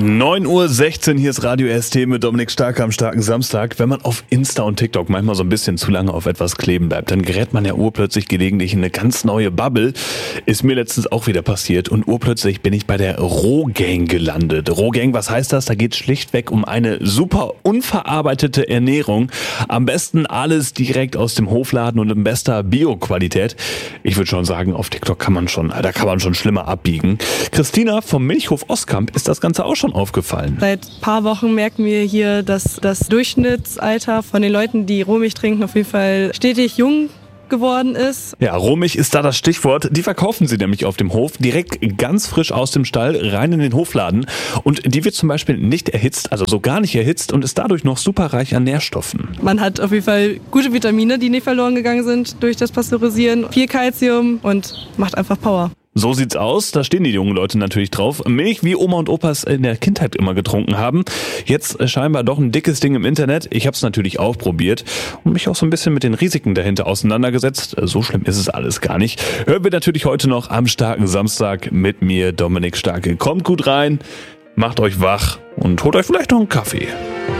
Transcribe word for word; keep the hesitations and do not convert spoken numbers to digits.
neun Uhr sechzehn, hier ist Radio S T mit Dominik Stark am starken Samstag. Wenn man auf Insta und TikTok manchmal so ein bisschen zu lange auf etwas kleben bleibt, dann gerät man ja urplötzlich gelegentlich in eine ganz neue Bubble. Ist mir letztens auch wieder passiert und urplötzlich bin ich bei der Rohgang gelandet. Rohgang, was heißt das? Da geht es schlichtweg um eine super unverarbeitete Ernährung. Am besten alles direkt aus dem Hofladen und in bester Bio-Qualität. Ich würde schon sagen, auf TikTok kann man schon, da kann man schon schlimmer abbiegen. Christina vom Milchhof Oskamp ist das Ganze auch schon aufgefallen. Seit ein paar Wochen merken wir hier, dass das Durchschnittsalter von den Leuten, die Rohmilch trinken, auf jeden Fall stetig jung geworden ist. Ja, Rohmilch ist da das Stichwort. Die verkaufen sie nämlich auf dem Hof direkt ganz frisch aus dem Stall rein in den Hofladen. Und die wird zum Beispiel nicht erhitzt, also so gar nicht erhitzt und ist dadurch noch super reich an Nährstoffen. Man hat auf jeden Fall gute Vitamine, die nicht verloren gegangen sind durch das Pasteurisieren. Viel Kalzium und macht einfach Power. So sieht's aus, da stehen die jungen Leute natürlich drauf. Milch, wie Oma und Opas in der Kindheit immer getrunken haben. Jetzt scheinbar doch ein dickes Ding im Internet. Ich habe es natürlich auch probiert und mich auch so ein bisschen mit den Risiken dahinter auseinandergesetzt. So schlimm ist es alles gar nicht. Hören wir natürlich heute noch am starken Samstag mit mir, Dominik Starke. Kommt gut rein, macht euch wach und holt euch vielleicht noch einen Kaffee.